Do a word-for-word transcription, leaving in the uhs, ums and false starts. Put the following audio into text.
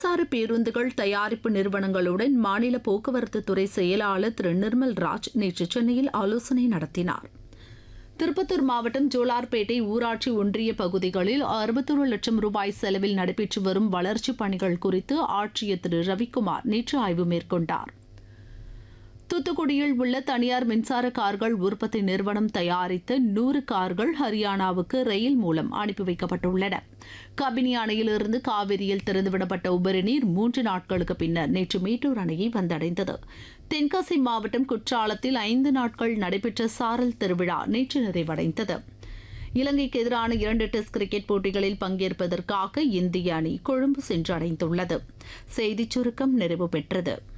மின்சார பேருந்துகள் தயாரிப்பு நிறுவனங்களுடன் மாநில போக்குவரத்து துறை செயலாளர் திரு நிர்மல் ராஜ் நேற்று சென்னையில் ஆலோசனை நடத்தினார். திருப்பத்தூர் மாவட்டம் ஜோலார்பேட்டை ஊராட்சி ஒன்றிய பகுதிகளில் அறுபத்தொரு லட்சம் ரூபாய் செலவில் நடைபெற்று வரும் வளர்ச்சிப் பணிகள் குறித்து ஆட்சியர் திரு ரவிக்குமார் நேற்று ஆய்வு மேற்கொண்டார். தூத்துக்குடியில் உள்ள தனியார் மின்சார கார்கள் உற்பத்தி நிறுவனம் தயாரித்த நூறு கார்கள் ஹரியானாவுக்கு ரயில் மூலம் அனுப்பி வைக்கப்பட்டுள்ளன. கபினி அணையிலிருந்து காவிரியில் திறந்துவிடப்பட்ட உபரி நீர் மூன்று நாட்களுக்கு பின்னர் நேற்று மேட்டூர் அணையை வந்தடைந்தது. தென்காசி மாவட்டம் குற்றாலத்தில் ஐந்து நாட்கள் நடைபெற்ற சாரல் திருவிழா நேற்று நிறைவடைந்தது. இலங்கைக்கு எதிரான இரண்டு டெஸ்ட் கிரிக்கெட் போட்டிகளில் பங்கேற்பதற்காக இந்திய அணி கொழும்பு சென்றடைந்துள்ளது. செய்திச் சுருக்கம் நிறைவு பெற்றது.